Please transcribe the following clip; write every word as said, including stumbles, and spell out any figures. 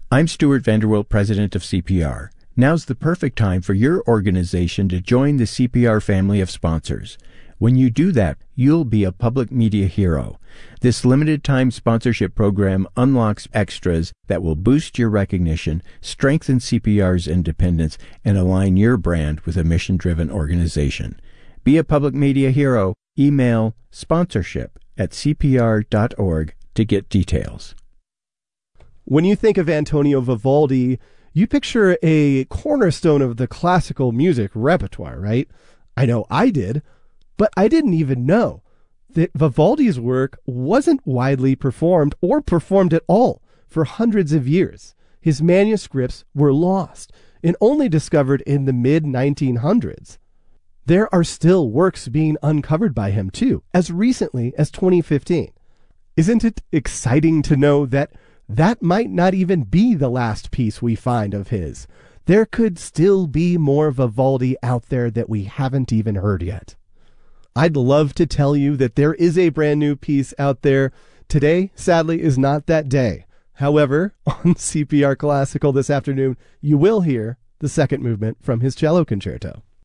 I'm Stuart Vanderwilt, president of C P R. Now's the perfect time for your organization to join the C P R family of sponsors. When you do that, you'll be a public media hero. This limited-time sponsorship program unlocks extras that will boost your recognition, strengthen C P R's independence, and align your brand with a mission-driven organization. Be a public media hero. Email sponsorship at c p r dot org to get details. When you think of Antonio Vivaldi, you picture a cornerstone of the classical music repertoire, right? I know I did, but I didn't even know that Vivaldi's work wasn't widely performed or performed at all for hundreds of years. His manuscripts were lost and only discovered in the mid nineteen hundreds. There are still works being uncovered by him, too, as recently as twenty fifteen. Isn't it exciting to know that that might not even be the last piece we find of his? There could still be more Vivaldi out there that we haven't even heard yet. I'd love to tell you that there is a brand new piece out there. Today, sadly, is not that day. However, on C P R Classical this afternoon, you will hear the second movement from his cello concerto.